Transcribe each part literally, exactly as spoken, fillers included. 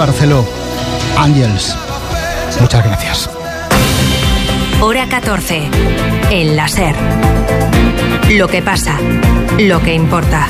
Barceló, Ángels. Muchas gracias. Hora catorce. El la SER. Lo que pasa, lo que importa.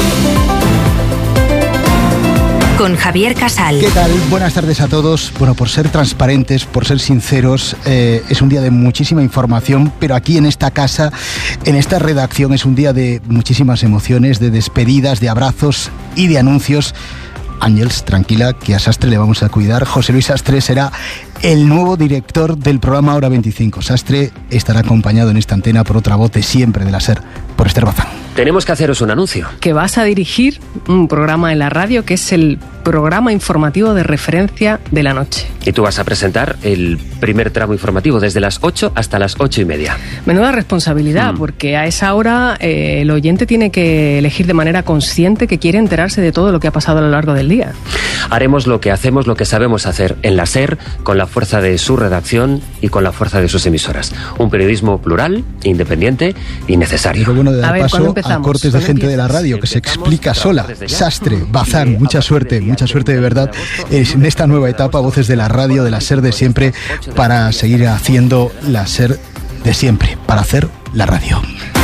Con Javier Casal. ¿Qué tal? Buenas tardes a todos. Bueno, por ser transparentes, por ser sinceros, eh, es un día de muchísima información, pero aquí en esta casa, en esta redacción, es un día de muchísimas emociones, de despedidas, de abrazos y de anuncios. Ángels, tranquila, que a Sastre le vamos a cuidar. José Luis Sastre será el nuevo director del programa Hora veinticinco. Sastre estará acompañado en esta antena por otra voz de siempre de la SER, por Esther Bazán. Tenemos que haceros un anuncio. Que vas a dirigir un programa en la radio que es el programa informativo de referencia de la noche. Y tú vas a presentar el primer tramo informativo desde las ocho hasta las ocho y media. Menuda responsabilidad, mm. porque a esa hora eh, el oyente tiene que elegir de manera consciente que quiere enterarse de todo lo que ha pasado a lo largo del día. Haremos lo que hacemos, lo que sabemos hacer en la SER, con la fuerza de su redacción y con la fuerza de sus emisoras. Un periodismo plural, independiente y necesario. Y lo bueno de dar a ver, paso a cortes de gente de la radio que se explica sola. Sastre, Bazán, mucha suerte, mucha suerte de verdad en esta nueva etapa, voces de la radio, de la SER de siempre, para seguir haciendo la SER de siempre, para hacer la radio.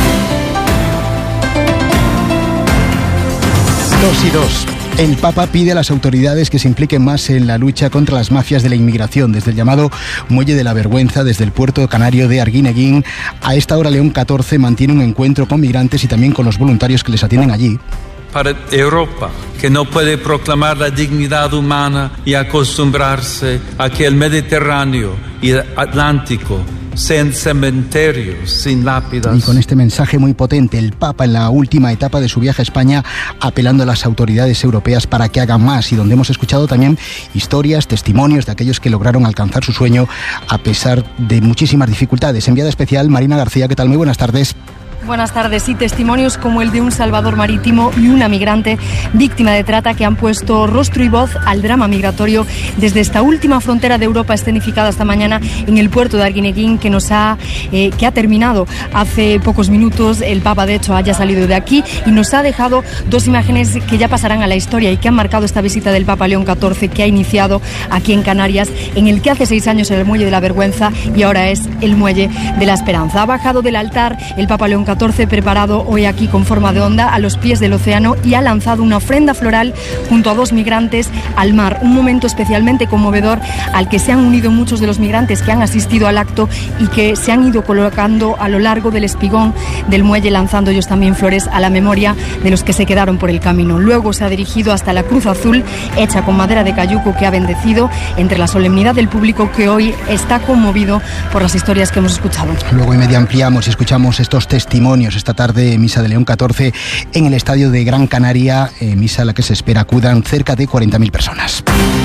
Dos y dos. El Papa pide a las autoridades que se impliquen más en la lucha contra las mafias de la inmigración, desde el llamado Muelle de la Vergüenza, desde el puerto canario de Arguineguín. A esta hora León catorce mantiene un encuentro con migrantes y también con los voluntarios que les atienden allí. Para Europa, que no puede proclamar la dignidad humana y acostumbrarse a que el Mediterráneo y el Atlántico sean cementerios sin lápidas. Y con este mensaje muy potente, el Papa en la última etapa de su viaje a España, apelando a las autoridades europeas para que hagan más, y donde hemos escuchado también historias, testimonios de aquellos que lograron alcanzar su sueño a pesar de muchísimas dificultades. Enviada especial, Marina García, ¿qué tal? Muy buenas tardes. Buenas tardes. Y testimonios como el de un salvador marítimo y una migrante víctima de trata que han puesto rostro y voz al drama migratorio desde esta última frontera de Europa escenificada esta mañana en el puerto de Arguineguín, que nos ha eh, que ha terminado hace pocos minutos. El Papa, de hecho, haya salido de aquí y nos ha dejado dos imágenes que ya pasarán a la historia y que han marcado esta visita del Papa León catorce, que ha iniciado aquí en Canarias, en el que hace seis años era el Muelle de la Vergüenza y ahora es el Muelle de la Esperanza. Ha bajado del altar el Papa León catorce, preparado hoy aquí con forma de onda a los pies del océano, y ha lanzado una ofrenda floral junto a dos migrantes al mar. Un momento especialmente conmovedor al que se han unido muchos de los migrantes que han asistido al acto y que se han ido colocando a lo largo del espigón del muelle, lanzando ellos también flores a la memoria de los que se quedaron por el camino. Luego se ha dirigido hasta la cruz azul hecha con madera de cayuco, que ha bendecido entre la solemnidad del público, que hoy está conmovido por las historias que hemos escuchado. Luego y media ampliamos y escuchamos estos testimonios. Esta tarde, misa de León catorce en el estadio de Gran Canaria, eh, misa a la que se espera acudan cerca de cuarenta mil personas.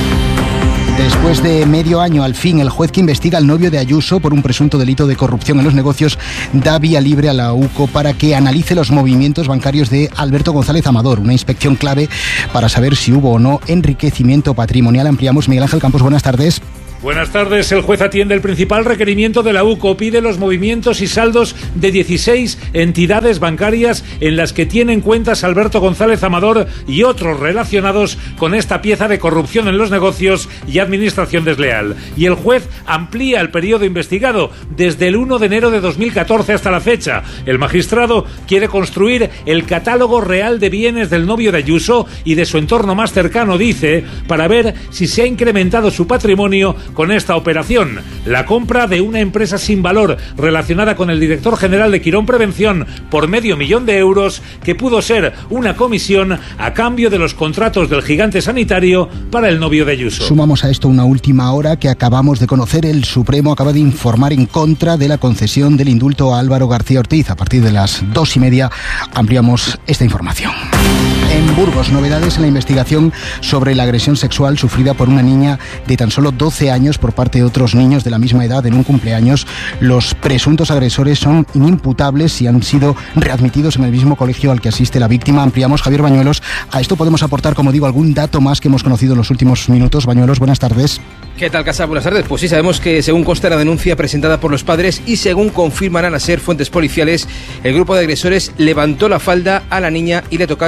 Después de medio año, al fin, el juez que investiga al novio de Ayuso por un presunto delito de corrupción en los negocios da vía libre a la U C O para que analice los movimientos bancarios de Alberto González Amador, una inspección clave para saber si hubo o no enriquecimiento patrimonial. Ampliamos. Miguel Ángel Campos, buenas tardes. Buenas tardes. El juez atiende el principal requerimiento de la U C O. Pide los movimientos y saldos de dieciséis entidades bancarias en las que tienen cuentas Alberto González Amador y otros relacionados con esta pieza de corrupción en los negocios y administración desleal. Y el juez amplía el periodo investigado desde el uno de enero de dos mil catorce hasta la fecha. El magistrado quiere construir el catálogo real de bienes del novio de Ayuso y de su entorno más cercano, dice, para ver si se ha incrementado su patrimonio con esta operación. La compra de una empresa sin valor relacionada con el director general de Quirón Prevención por medio millón de euros, que pudo ser una comisión a cambio de los contratos del gigante sanitario para el novio de Ayuso. Sumamos a esto una última hora que acabamos de conocer. El Supremo acaba de informar en contra de la concesión del indulto a Álvaro García Ortiz. A partir de las dos y media ampliamos esta información. En Burgos, novedades en la investigación sobre la agresión sexual sufrida por una niña de tan solo doce años por parte de otros niños de la misma edad en un cumpleaños. Los presuntos agresores son inimputables y han sido readmitidos en el mismo colegio al que asiste la víctima. Ampliamos. Javier Bañuelos. A esto podemos aportar, como digo, algún dato más que hemos conocido en los últimos minutos. Bañuelos, buenas tardes. ¿Qué tal, Casa? Buenas tardes. Pues sí, sabemos que según consta la denuncia presentada por los padres y según confirman a la SER fuentes policiales, el grupo de agresores levantó la falda a la niña y le tocaron el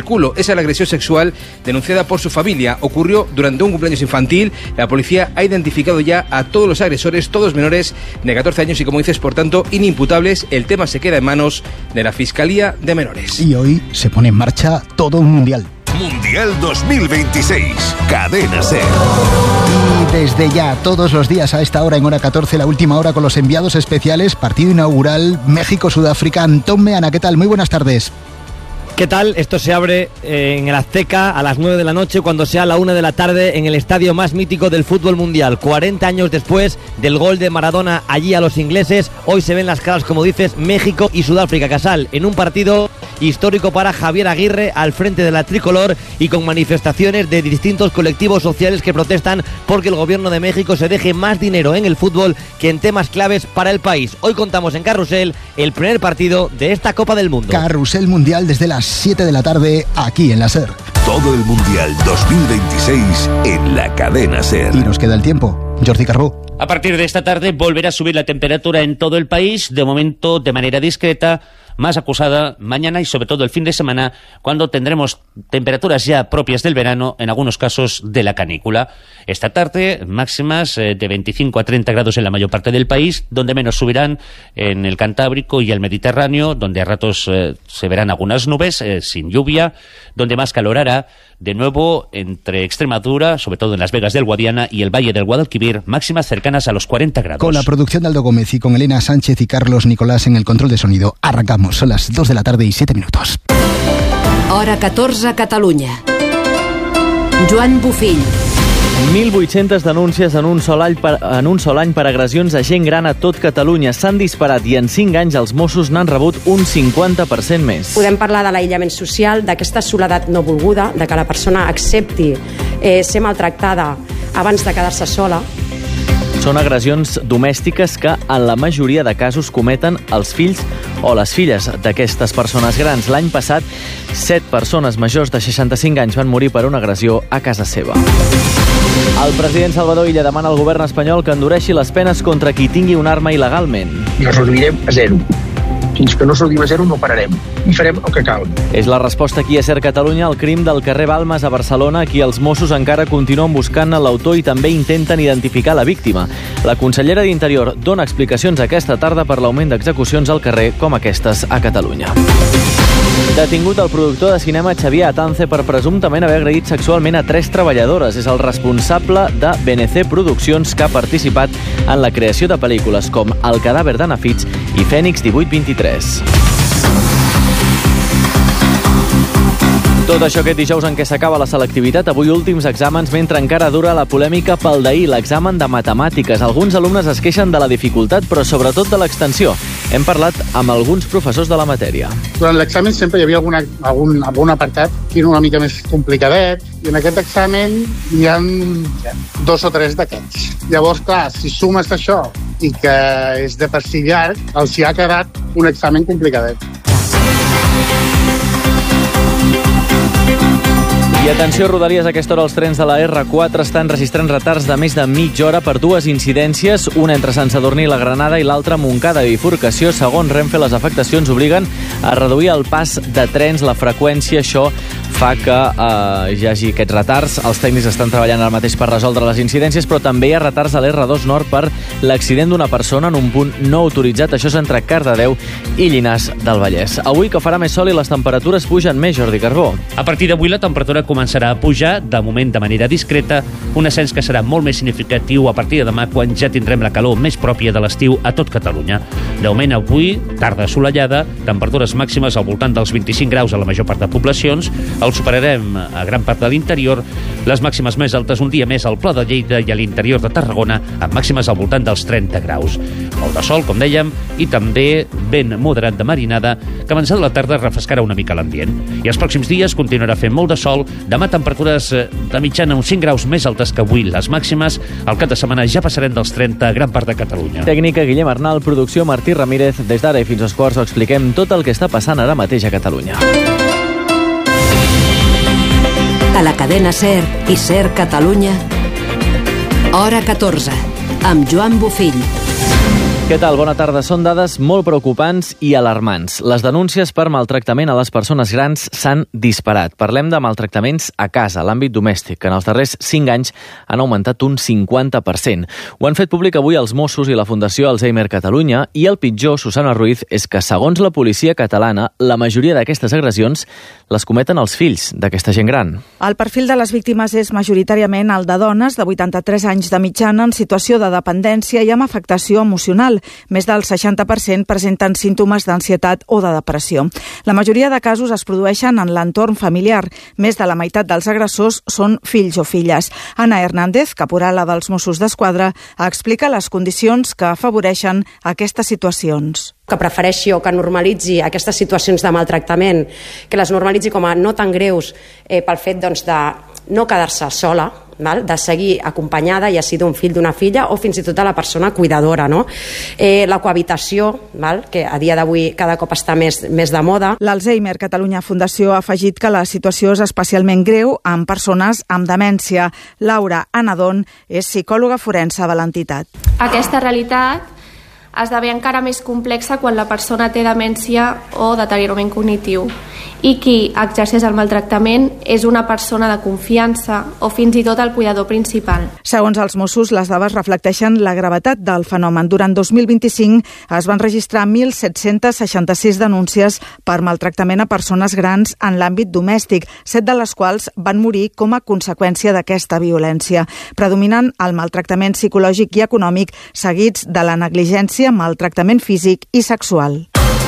culo. Esa es la agresión sexual denunciada por su familia. Ocurrió durante un cumpleaños infantil. La policía ha identificado ya a todos los agresores, todos menores de catorce años y, como dices, por tanto, inimputables. El tema se queda en manos de la Fiscalía de Menores. Y hoy se pone en marcha todo un mundial. Mundial dos mil veintiséis, Cadena SER. Y desde ya, todos los días a esta hora, en hora catorce, la última hora con los enviados especiales, partido inaugural México-Sudáfrica. Antón Meana, ¿qué tal? Muy buenas tardes. ¿Qué tal? Esto se abre en el Azteca a las nueve de la noche, cuando sea la una de la tarde, en el estadio más mítico del fútbol mundial. cuarenta años después del gol de Maradona allí a los ingleses, hoy se ven las caras, como dices, México y Sudáfrica. Casal, en un partido histórico para Javier Aguirre al frente de la tricolor y con manifestaciones de distintos colectivos sociales que protestan porque el gobierno de México se deje más dinero en el fútbol que en temas claves para el país. Hoy contamos en Carrusel el primer partido de esta Copa del Mundo. Carrusel Mundial desde las siete de la tarde aquí en la SER. Todo el Mundial dos mil veintiséis en la Cadena SER. Y nos queda el tiempo. Jordi Carbó. A partir de esta tarde volverá a subir la temperatura en todo el país, de momento de manera discreta, más acusada mañana y sobre todo el fin de semana, cuando tendremos temperaturas ya propias del verano, en algunos casos de la canícula. Esta tarde, máximas eh, de veinticinco a treinta grados en la mayor parte del país, donde menos subirán en el Cantábrico y el Mediterráneo, donde a ratos eh, se verán algunas nubes, eh, sin lluvia, donde más calor hará, de nuevo entre Extremadura, sobre todo en Las Vegas del Guadiana y el Valle del Guadalquivir, máximas cercanas a los cuarenta grados. Con la producción de Aldo Gómez y con Elena Sánchez y Carlos Nicolás en el control de sonido, arrancamos. Son las dos de la tarde y siete minutos. Hora catorze, Catalunya. Joan Bufill. mil vuit-centes denúncies en un, sol any per, en un sol any per agressions a gent gran a tot Catalunya. S'han disparat i en cinc anys els Mossos n'han rebut un cinquanta per cent més. Podem parlar de l'aïllament social, d'aquesta soledat no volguda, de que la persona accepti eh, ser maltractada abans de quedar-se sola. Són agressions domèstiques que en la majoria de casos cometen els fills o les filles d'aquestes persones grans. L'any passat, set persones majors de seixanta-cinc anys van morir per una agressió a casa seva. El president Salvador Illa demana al govern espanyol que endureixi les penes contra qui tingui una arma il·legalment. I les reduirem a zero. Fins que no sortim a zero no pararem i farem el que cal. És la resposta aquí a SER Catalunya al crim del carrer Balmes a Barcelona. Aquí els Mossos encara continuen buscant l'autor i també intenten identificar la víctima. La consellera d'Interior dona explicacions aquesta tarda per l'augment d'execucions al carrer com aquestes a Catalunya. Detingut el productor de cinema Xavier Atance per presumptament haver agredit sexualment a tres treballadores. És el responsable de B N C Produccions, que ha participat en la creació de pel·lícules com El cadàver d'Anna Fitz i Fènix divuit vint-i-tres. Tot això aquest dijous en què s'acaba la selectivitat, avui últims exàmens, mentre encara dura la polèmica pel d'ahir, l'examen de matemàtiques. Alguns alumnes es queixen de la dificultat, però sobretot de l'extensió. Hem parlat amb alguns professors de la matèria. Durant l'examen sempre hi havia alguna, algun, algun apartat que era una mica més complicadet, i en aquest examen hi ha dos o tres d'aquests. Llavors, clar, si sumes això i que és de per si llarg, els hi ha quedat un examen complicadet. I atenció, Rodalies, a aquesta hora els trens de la erre quatre estan registrant retards de més de mitja hora per dues incidències, una entre Sant Sadurní i la Granada i l'altra a Montcada i Bifurcació. Segons Renfe, les afectacions obliguen a reduir el pas de trens, la freqüència. Això fa que eh, hi hagi aquests retards. Els tècnics estan treballant ara mateix per resoldre les incidències, però també hi ha retards a l'erre dos Nord per l'accident d'una persona en un punt no autoritzat. Això és entre Cardedeu i Llinars del Vallès. Avui, que farà més sol i les temperatures pugen més, Jordi Carbó. A partir d'avui la temperatura començarà a pujar, de moment de manera discreta, un ascens que serà molt més significatiu a partir de demà, quan ja tindrem la calor més pròpia de l'estiu a tot Catalunya. De moment avui, tarda assolellada, temperatures màximes al voltant dels vint-i-cinc graus a la major part de poblacions, el superarem a gran part de l'interior, les màximes més altes un dia més al Pla de Lleida i a l'interior de Tarragona, amb màximes al voltant dels trenta graus. Molt de sol, com dèiem, i també vent moderat de marinada, que avançada la tarda refrescarà una mica l'ambient. I els pròxims dies continuarà fent molt de sol, demà temperatures de mitjana uns cinc graus més altes que avui, les màximes. Al cap de setmana ja passarem dels trenta a gran part de Catalunya. Tècnica Guillem Arnal, producció Martí Ramírez. Des d'ara i fins als quarts ho expliquem tot el que està passant ara mateix a Catalunya. A la cadena SER i SER Catalunya, hora catorze, amb Joan Bufill. Què tal? Bona tarda. Són dades molt preocupants i alarmants. Les denúncies per maltractament a les persones grans s'han disparat. Parlem de maltractaments a casa, a l'àmbit domèstic, que en els darrers cinc anys han augmentat un cinquanta per cent. Ho han fet públic avui els Mossos i la Fundació Alzheimer Catalunya i el pitjor, Susana Ruiz, és que, segons la policia catalana, la majoria d'aquestes agressions les cometen els fills d'aquesta gent gran. El perfil de les víctimes és majoritàriament el de dones de vuitanta-tres anys de mitjana en situació de dependència i amb afectació emocional. Més del seixanta per cent presenten símptomes d'ansietat o de depressió. La majoria de casos es produeixen en l'entorn familiar. Més de la meitat dels agressors són fills o filles. Ana Hernández, caporala dels Mossos d'Esquadra, explica les condicions que afavoreixen aquestes situacions. Que prefereixi o que normalitzi aquestes situacions de maltractament, que les normalitzi com a no tan greus eh, pel fet doncs, de no quedar-se sola, val? De seguir acompanyada, ja sigui d'un fill, d'una filla, o fins i tot de la persona cuidadora. No? Eh, la cohabitació, val? Que a dia d'avui cada cop està més, més de moda. L'Alzheimer Catalunya Fundació ha afegit que la situació és especialment greu amb persones amb demència. Laura Anadon és psicòloga forense de l'entitat. Aquesta realitat esdevé encara més complexa quan la persona té demència o deteriorament cognitiu i qui exerceix el maltractament és una persona de confiança o fins i tot el cuidador principal. Segons els Mossos, les dades reflecteixen la gravetat del fenomen. Durant dos mil vint-i-cinc es van registrar mil set-cents seixanta-sis denúncies per maltractament a persones grans en l'àmbit domèstic, set de les quals van morir com a conseqüència d'aquesta violència. Predominant el maltractament psicològic i econòmic, seguits de la negligència, maltractament físic i sexual.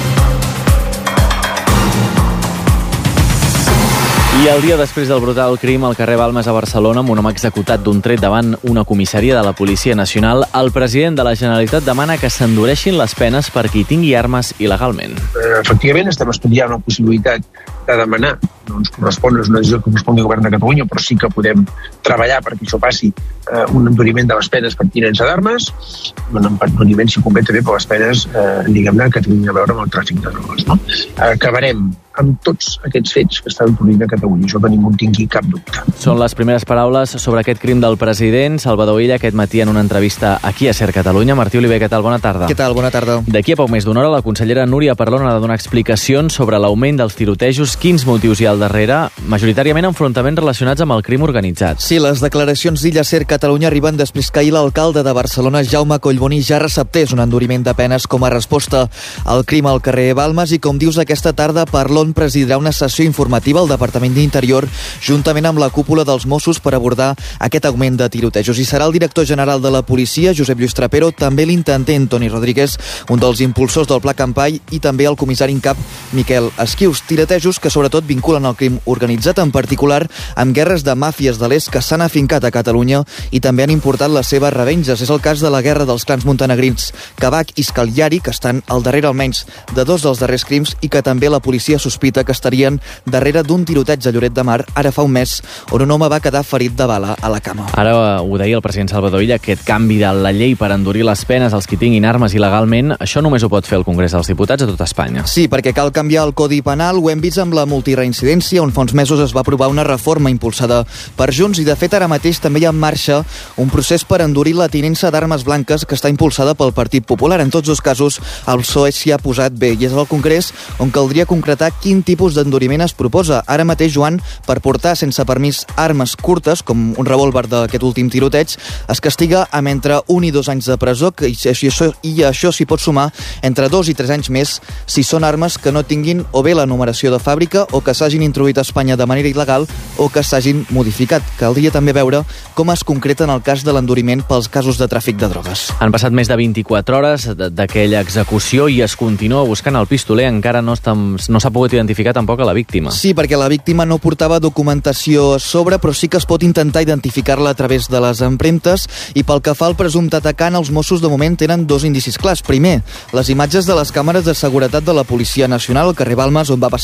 I el dia després del brutal crim al carrer Balmes a Barcelona, amb un home executat d'un tret davant una comissaria de la Policia Nacional, el president de la Generalitat demana que s'endureixin les penes per qui tingui armes il·legalment. Efectivament, estem estudiant la possibilitat de demanar, no ens correspon, és una decisió que correspon al govern de Catalunya, però sí que podem treballar perquè això passi eh, un enduriment de les penes per tinença d'armes, un enduriment, si convé, també per les penes, eh, diguem-ne, que tinguin a veure amb el tràfic de drogues. No? Acabarem amb tots aquests fets que estan produint a Catalunya. Això que ningú en tingui cap dubte. Són les primeres paraules sobre aquest crim del president. Salvador Illa, aquest matí en una entrevista aquí a Ser Catalunya. Martí Oliver, què tal? Bona tarda. Què tal? Bona tarda. D'aquí a poc més d'una hora, la consellera Núria Parlon ha de donar explicacions sobre l'augment dels tirotejos, quins motius hi ha al darrere, majoritàriament enfrontaments relacionats amb el crim organitzat. Sí, les declaracions d'Illa Ser Catalunya arriben després que ahir l'alcalde de Barcelona, Jaume Collboni, ja receptés un enduriment de penes com a resposta al crim al carrer Balmes i, com dius, aquesta tarda Parlon presidirà una sessió informativa al Departament d'Interior juntament amb la cúpula dels Mossos per abordar aquest augment de tirotejos. I serà el director general de la policia, Josep Lluís Trapero, també l'intendent Toni Rodríguez, un dels impulsors del Pla Campall, i també el comissari en cap Miquel Esquius. Tirotejos que sobretot vinculen el crim organitzat, en particular amb guerres de màfies de l'est que s'han afincat a Catalunya i també han importat les seves revenges. És el cas de la guerra dels clans montenegrins Kabak i Scagliari, que estan al darrere almenys de dos dels darrers crims i que també la policia sospita que estarien darrere d'un tiroteig a Lloret de Mar ara fa un mes, on un home va quedar ferit de bala a la cama. Ara ho deia el president Salvador Illa, aquest canvi de la llei per endurir les penes als qui tinguin armes il·legalment, això només ho pot fer el Congrés dels Diputats a tot Espanya. Sí, perquè cal canviar el Codi Penal, ho hem vist amb la multireincidència, on fa uns mesos es va aprovar una reforma impulsada per Junts i, de fet, ara mateix també hi ha en marxa un procés per endurir la tinença d'armes blanques que està impulsada pel Partit Popular. En tots dos casos, el P S O E s'hi ha posat bé i és al Congrés on caldria concretar quin tipus d'enduriment es proposa. Ara mateix, Joan, per portar sense permís armes curtes, com un revòlver d'aquest últim tiroteig, es castiga amb entre un i dos anys de presó, i això, i això s'hi pot sumar entre dos i tres anys més si són armes que no tinguin o bé la numeració de fàbrica o que s'hagin introduït a Espanya de manera il·legal o que s'hagin modificat. Caldria també veure com es concreta en el cas de l'enduriment pels casos de tràfic de drogues. Han passat més de vint-i-quatre hores d'aquella execució i es continua buscant el pistoler. Encara no s'ha pogut identificar tampoc a la víctima. Sí, perquè la víctima no portava documentació a sobre, però sí que es pot intentar identificar-la a través de les empremtes, i pel que fa al presumpte atacant, els Mossos de moment tenen dos indicis clars. Primer, les imatges de les càmeres de seguretat de la Policia Nacional al carrer Balmes, on va passar el crim,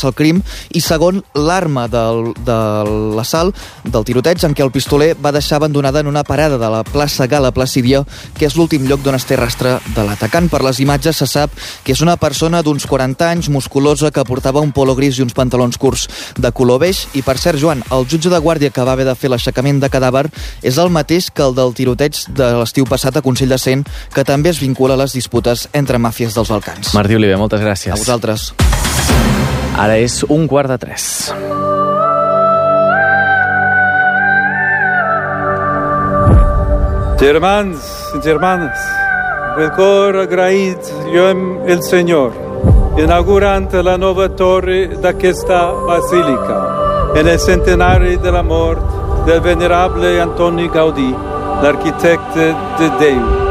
i segon, l'arma del, de l'assalt, del tiroteig, en què el pistoler va deixar abandonada en una parada de la plaça Gala Placidia, que és l'últim lloc d'on es té rastre de l'atacant. Per les imatges se sap que és una persona d'uns quaranta anys, musculosa, que portava un polo gris i uns pantalons curts de color beix. I per cert, Joan, el jutge de guàrdia que va haver de fer l'aixecament de cadàver és el mateix que el del tiroteig de l'estiu passat a Consell de Cent, que també es vincula a les disputes entre màfies dels Balcans. Martí Oliver, moltes gràcies. A vosaltres. Ara és un quart de tres. Germans i germanes, el cor agraït jo amb el Senyor, inaugurant la nova torre d'aquesta basílica, en el centenari de la mort del venerable Antoni Gaudí, l'arquitecte de Déu.